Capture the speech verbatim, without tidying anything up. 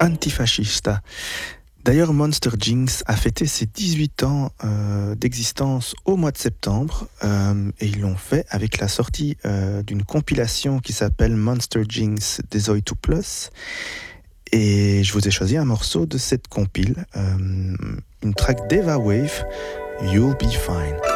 Antifascista. D'ailleurs, Monster Jinx a fêté ses dix-huit ans euh, d'existence au mois de septembre euh, et ils l'ont fait avec la sortie euh, d'une compilation qui s'appelle Monster Jinx Desoy two Plus. Et je vous ai choisi un morceau de cette compile, euh, une track d'Eva Wave, You'll Be Fine.